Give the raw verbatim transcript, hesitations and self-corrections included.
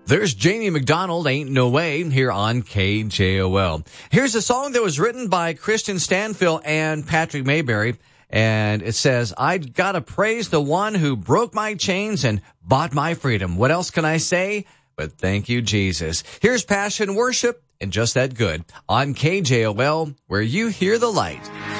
There's Jamie McDonald, Ain't No Way, here on K J O L. Here's a song that was written by Christian Stanfill and Patrick Mayberry, and it says, I gotta praise the one who broke my chains and bought my freedom. What else can I say? But thank you, Jesus. Here's Passion Worship and Just That Good on K J O L, where you hear the light.